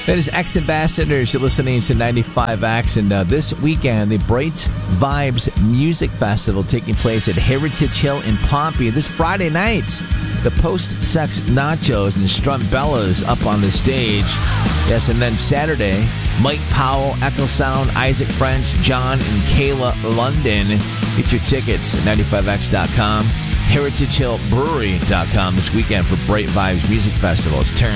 That is X Ambassadors. You're listening to 95X. And this weekend, the Bright Vibes Music Festival taking place at Heritage Hill in Pompey. This Friday night, the Post-Sex Nachos and Strumbellas up on the stage. Yes, and then Saturday, Mike Powell, Echo Sound, Isaac French, John and Kayla London. Get your tickets at 95x.com, heritagehillbrewery.com this weekend for Bright Vibes Music Festival. It's